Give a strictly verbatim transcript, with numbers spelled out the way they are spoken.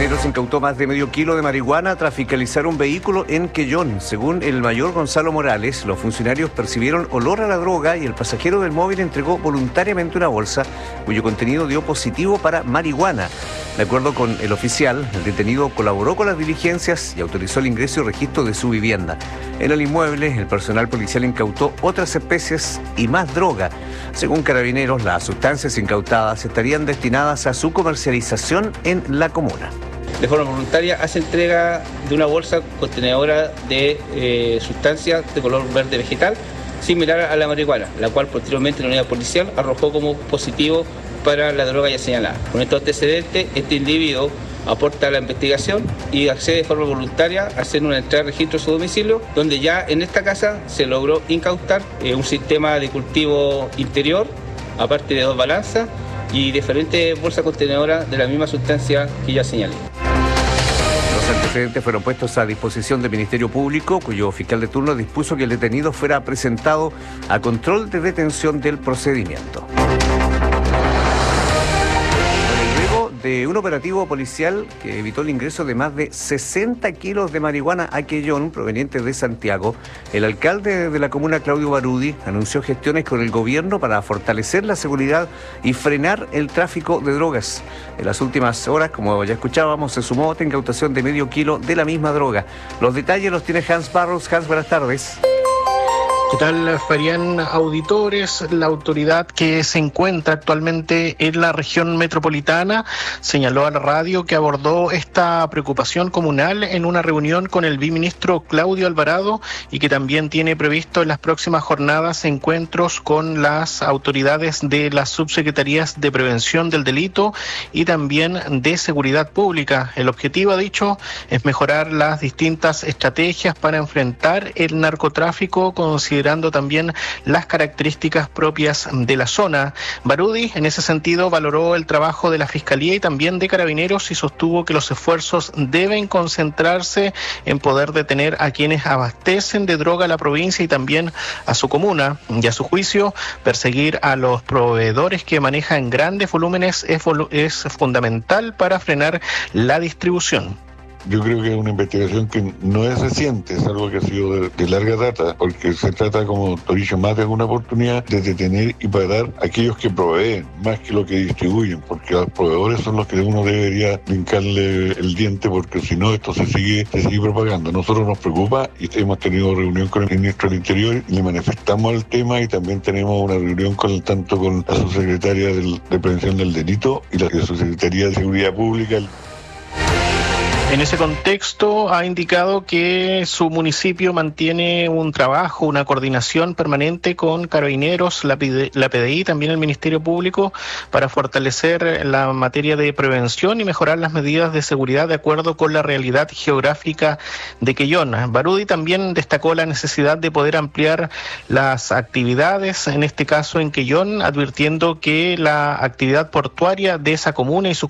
Carabineros incautó más de medio kilo de marihuana tras fiscalizar un vehículo en Quellón. Según el mayor Gonzalo Morales, los funcionarios percibieron olor a la droga y el pasajero del móvil entregó voluntariamente una bolsa cuyo contenido dio positivo para marihuana. De acuerdo con el oficial, el detenido colaboró con las diligencias y autorizó el ingreso y registro de su vivienda. En el inmueble, el personal policial incautó otras especies y más droga. Según Carabineros, las sustancias incautadas estarían destinadas a su comercialización en la comuna. De forma voluntaria hace entrega de una bolsa contenedora de eh, sustancias de color verde vegetal similar a la marihuana, la cual posteriormente la unidad policial arrojó como positivo para la droga ya señalada. Con estos antecedentes, este individuo aporta a la investigación y accede de forma voluntaria a hacer una entrada de registro de su domicilio, donde ya en esta casa se logró incautar eh, un sistema de cultivo interior, aparte de dos balanzas y diferentes bolsas contenedoras de la misma sustancia que ya señalé. Los antecedentes fueron puestos a disposición del Ministerio Público, cuyo fiscal de turno dispuso que el detenido fuera presentado a control de detención del procedimiento. De un operativo policial que evitó el ingreso de más de sesenta kilos de marihuana a Quellón, provenientes de Santiago, el alcalde de la comuna, Claudio Barudi, anunció gestiones con el gobierno para fortalecer la seguridad y frenar el tráfico de drogas. En las últimas horas, como ya escuchábamos, se sumó otra incautación de medio kilo de la misma droga. Los detalles los tiene Hans Barros. Hans, buenas tardes. ¿Qué tal, Fabián? Auditores, la autoridad que se encuentra actualmente en la región metropolitana señaló a la radio que abordó esta preocupación comunal en una reunión con el viceministro Claudio Alvarado y que también tiene previsto en las próximas jornadas encuentros con las autoridades de las subsecretarías de Prevención del Delito y también de Seguridad Pública. El objetivo, ha dicho, es mejorar las distintas estrategias para enfrentar el narcotráfico, considerando considerando también las características propias de la zona. Barudi, en ese sentido, valoró el trabajo de la Fiscalía y también de Carabineros y sostuvo que los esfuerzos deben concentrarse en poder detener a quienes abastecen de droga a la provincia y también a su comuna. Y a su juicio, perseguir a los proveedores que manejan grandes volúmenes es, vol- es fundamental para frenar la distribución. Yo creo que es una investigación que no es reciente, es algo que ha sido de, de larga data, porque se trata, como te he dicho, más de alguna oportunidad de detener y parar a aquellos que proveen, más que lo que distribuyen, porque los proveedores son los que uno debería brincarle el diente, porque si no esto se sigue, se sigue propagando. A nosotros nos preocupa y hemos tenido reunión con el ministro del Interior y le manifestamos el tema, y también tenemos una reunión con tanto con la subsecretaria del, de Prevención del Delito y la subsecretaría de Seguridad Pública. En ese contexto, ha indicado que su municipio mantiene un trabajo, una coordinación permanente con Carabineros, la P D I, también el Ministerio Público, para fortalecer la materia de prevención y mejorar las medidas de seguridad de acuerdo con la realidad geográfica de Quellón. Barudi también destacó la necesidad de poder ampliar las actividades, en este caso en Quellón, advirtiendo que la actividad portuaria de esa comuna y su